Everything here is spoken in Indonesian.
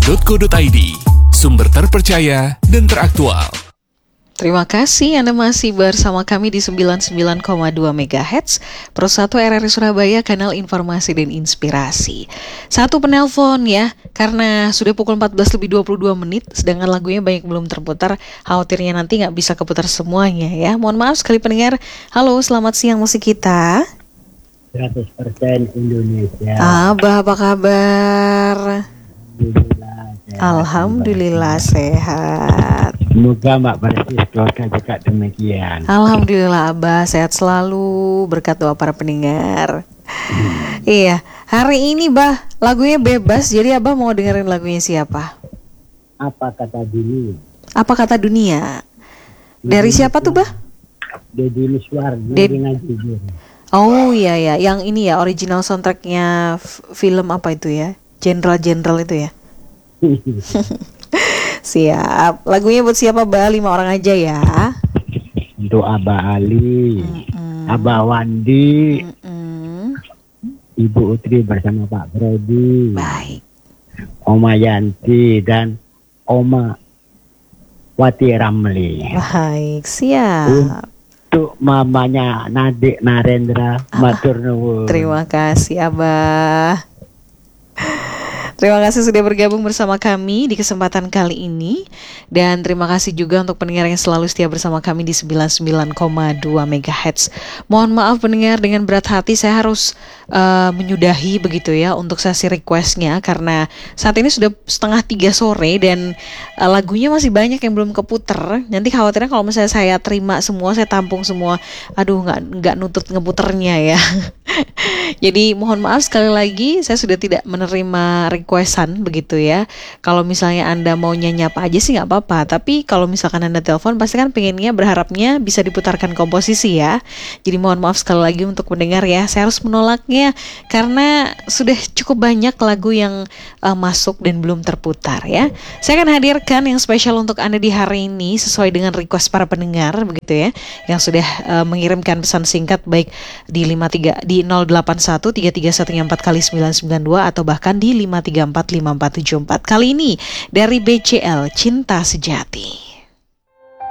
@rri.co.id, sumber terpercaya dan teraktual. Terima kasih Anda masih bersama kami di 99,2 MHz Pro 1 RRI Surabaya, kanal informasi dan inspirasi. Satu penelpon ya, karena sudah pukul 14:22, sedangkan lagunya banyak belum terputar, khawatirnya nanti nggak bisa keputar semuanya ya. Mohon maaf sekali pendengar. Halo, selamat siang musik kita. 100% Indonesia. Abah, apa kabar? Alhamdulillah sehat. Semoga Mbak Persis keluarga juga demikian. Alhamdulillah Abah sehat selalu berkat doa para pendengar. Iya, hari ini Bah lagunya bebas, jadi Abah mau dengerin lagunya siapa? Apa kata dunia? Apa kata dunia? Dari siapa tuh Bah? Deddy Miswar, jujur. Oh iya ya, yang ini ya original soundtracknya film apa itu ya? Jenderal itu ya. Siap. Lagunya buat siapa Bah? 5 orang aja ya. Untuk Abah Ali, Abah Wandi, Ibu Utri bersama Pak Brody, Baik. Oma Yanti dan Oma Wati Ramli. Baik, siap. Untuk mamanya Nadik Narendra, matur nuwun. Terima kasih Abah. Terima kasih sudah bergabung bersama kami di kesempatan kali ini. Dan terima kasih juga untuk pendengar yang selalu setia bersama kami di 99,2 MHz. Mohon maaf pendengar, dengan berat hati saya harus menyudahi begitu ya untuk sesi requestnya, karena saat ini sudah 2:30 sore dan lagunya masih banyak yang belum keputer. Nanti khawatirnya kalau misalnya saya terima semua, saya tampung semua, aduh nggak nutut ngeputernya ya. Jadi mohon maaf sekali lagi, saya sudah tidak menerima requestan begitu ya. Kalau misalnya Anda mau nyanyi apa aja sih nggak apa-apa, tapi kalau misalkan Anda telepon pasti kan pengennya, berharapnya bisa diputarkan komposisi ya. Jadi mohon maaf sekali lagi untuk mendengar ya, saya harus menolaknya karena sudah cukup banyak lagu yang masuk dan belum terputar ya. Saya akan hadirkan yang spesial untuk Anda di hari ini sesuai dengan request para pendengar begitu ya, yang sudah mengirimkan pesan singkat baik di 081-331-4x992 atau bahkan di 534-5474. Kali ini dari BCL Cinta Sejati.